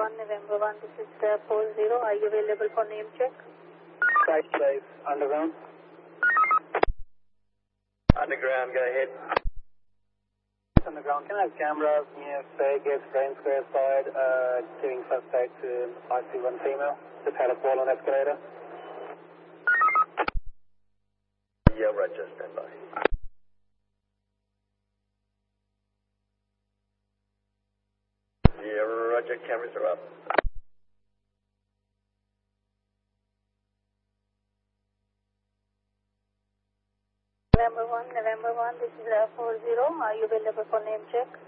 November 1, this is 40. Are you available for name check? Site place, underground. Underground, go ahead. Underground, can I have cameras near Fairgate, Brain Square side, giving suspect to IC1 female? Just had a fall on escalator. Yeah, Roger, stand by. Yeah, Roger, cameras are up. November 1, this is 40. Are you available for name check?